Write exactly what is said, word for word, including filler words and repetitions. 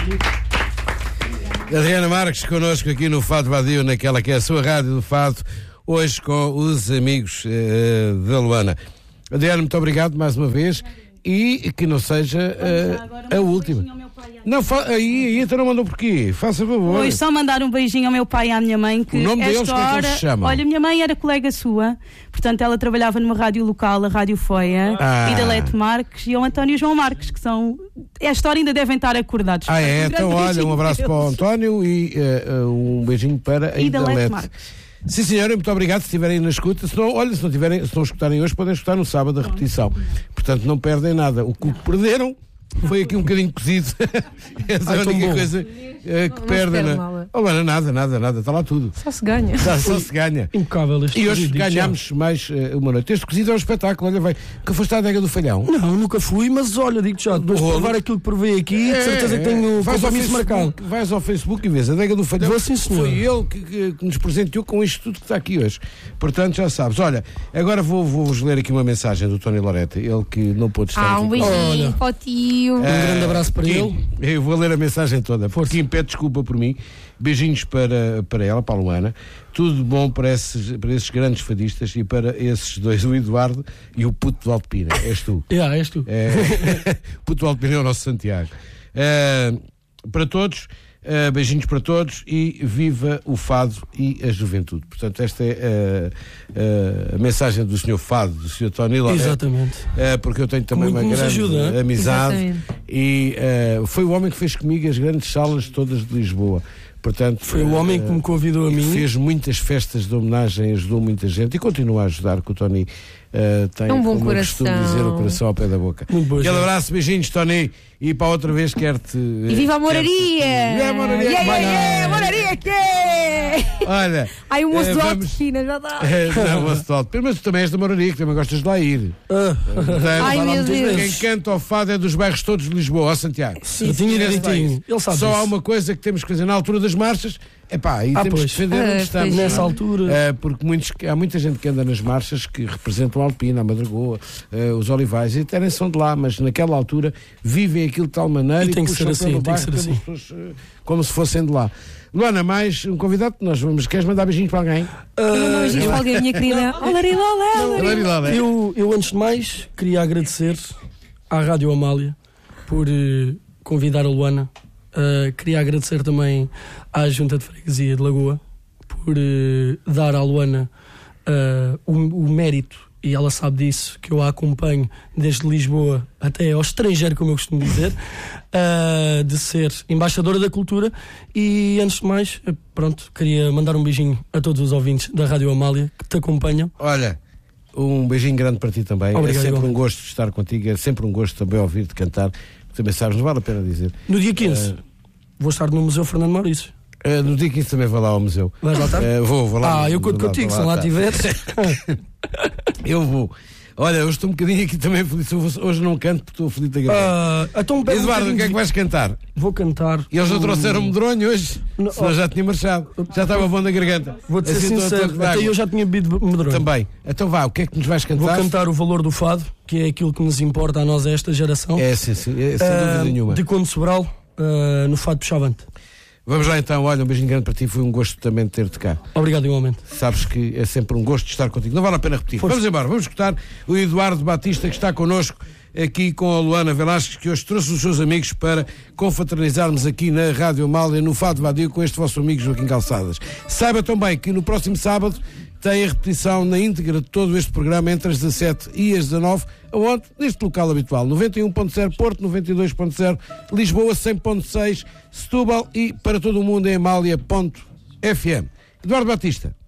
Adriana Marques connosco aqui no Fado Vadio, naquela que é a sua rádio do Fado, hoje com os amigos uh, da Luana. Adriana, muito obrigado mais uma vez e que não seja uh, a última. Não, fa- aí, aí então não mandou porquê? Faça favor. Hoje só mandar um beijinho ao meu pai e à minha mãe. Que o nome deles, esta como é que hora, eles se chamam? Olha, minha mãe era colega sua, portanto ela trabalhava numa rádio local, a Rádio Foia, ah. e da Lete Marques e ao António João Marques, que são, esta hora ainda devem estar acordados. Ah, é? Um Então olha, um abraço para o António e uh, uh, um beijinho para a e da Lete Lete Marques. Sim, senhora, muito obrigado. Se estiverem na escuta, se não, olha, se não tiverem, se não escutarem hoje, podem escutar no sábado a repetição. Portanto, não perdem nada. O que perderam foi aqui um bocadinho cozido. Essa é a única coisa uh, que não perdem. espero Na... nada. Oh, Luana, nada, nada, nada. Está lá tudo. Só se ganha. Só, só se ganha. Impecável este E hoje cozido, ganhámos mais uh, uma noite. Este cozido é um espetáculo. Olha, vai. Que foste à adega do Falhão? Não, nunca fui, mas olha, digo-te já, depois de rolo. provar aquilo que provei aqui, de certeza que tenho vais ao compromisso marcado. Facebook, vais ao Facebook e vês a adega do Falhão. Vou, sim, senhor. Foi ele que, que, que nos presenteou com isto tudo que está aqui hoje. Portanto, já sabes. Olha, agora vou, vou-vos ler aqui uma mensagem do Tony Loretta, ele que não pôde estar Ah, aqui. um beijinho Olha. para o tio. Um grande abraço para Kim, ele. Eu vou ler a mensagem toda. Kim pede desculpa por mim. Beijinhos para, para ela, para a Luana. Tudo bom para esses, para esses grandes fadistas e para esses dois, o Eduardo e o puto do Alpina. És tu. É, és tu. É, puto do Alpina é o nosso Santiago. É, para todos, é, beijinhos para todos e viva o fado e a juventude. Portanto, esta é a, a, a mensagem do senhor Fado, do senhor Tony Loretta. Exatamente. É, porque eu tenho também Muito uma nos grande ajuda, amizade. Exatamente. E uh, foi o homem que fez comigo as grandes salas todas de Lisboa. Portanto, Foi o homem que me convidou a uh, mim. fez muitas festas de homenagem, ajudou muita gente e continua a ajudar, que o Tony uh, tem, É um bom como eu costumo coração. dizer, o coração ao pé da boca. Muito boa, Aquele gente. abraço, beijinhos, Tony, e para outra vez quero-te... E viva a moraria! Viva a moraria! Yeah, Vai yeah, lá. yeah, moraria que Olha... Ai, o moço eh, do Alto vamos- Fina, já está. Não, moço do Alto, mas tu também és da moraria, que também gostas de lá ir. Ah, Portanto, Ai, vai lá meu muitas Deus. Quem vezes. canta ao fado é dos bairros todos de Lisboa, ó Santiago. Certinho e Esse direitinho. país. Ele sabe Só há disso. uma coisa que temos que fazer na altura das marchas, é pá, aí Ah, temos pois. que defender Ah, onde estamos. pois. Nessa não é? altura. Eh, porque muitos, há muita gente que anda nas marchas que representam a Alpina, a Madragoa, eh, os Olivais, e até nem são de lá, mas naquela altura vivem aquilo de tal maneira E tem que puxam ser assim, pelo tem que bairro ser como, assim. se fosse, eh, como se fossem de lá. Luana, mais um convidado que nós vamos. Queres mandar beijinhos para alguém? Eu mando um beijinho para alguém, minha querida. Olá, olá, olá. Eu, eu, antes de mais, queria agradecer à Rádio Amália por eh, convidar a Luana. Uh, queria agradecer também à Junta de Freguesia de Lagoa por eh, dar à Luana uh, o, o mérito, e ela sabe disso, que eu a acompanho desde Lisboa até ao estrangeiro, como eu costumo dizer, uh, de ser embaixadora da cultura. E antes de mais, eh, pronto, queria mandar um beijinho a todos os ouvintes da Rádio Amália que te acompanham. Olha, um beijinho grande para ti também. Obrigado, é sempre igualmente. um gosto estar contigo, é sempre um gosto também ouvir-te cantar. Também sabes, não vale a pena dizer. No dia quinze, vou estar no Museu Fernando Maurício. Uh, no dia quinze também vou lá ao museu. Vais lá estar? Uh, vou, vou lá. Ah, eu Vou conto lá, contigo, vou se não lá estar. estiveres. Eu vou. Olha, eu estou um bocadinho aqui também feliz. Hoje não canto porque estou feliz da garganta. Ah, então pega um Eduardo, o que é que bocadinho vais cantar? de- Vou cantar. E eles não um- trouxeram medronho hoje? Não, Senão oh. já tinha marchado. Já estava bom da garganta. Vou-te ser Assim, estou a sincero, toque de água. até eu já tinha bebido medronho. Também. Então vá, o que é que nos vais cantar? Vou cantar O Valor do Fado, que é aquilo que nos importa a nós, a esta geração. É, sim, sim, é, sem Ah, dúvida nenhuma. De Conde Sobral, ah, no Fado Puxavante. Vamos lá então, olha, um beijinho grande para ti, foi um gosto também de ter-te cá. Obrigado igualmente. Sabes que é sempre um gosto de estar contigo, não vale a pena repetir. Força. Vamos embora, vamos escutar o Eduardo Batista, que está connosco aqui com a Luana Velasquez, que hoje trouxe os seus amigos para confraternizarmos aqui na Rádio Amália, no Fado Vadio, com este vosso amigo Joaquim Calçadas. Saiba também que no próximo sábado tem a repetição na íntegra de todo este programa entre as dezassete e as dezanove, aonde? Neste local habitual, noventa e um ponto zero Porto, noventa e dois ponto zero Lisboa, cem ponto seis Setúbal e para todo o mundo em amália ponto f m. Eduardo Batista.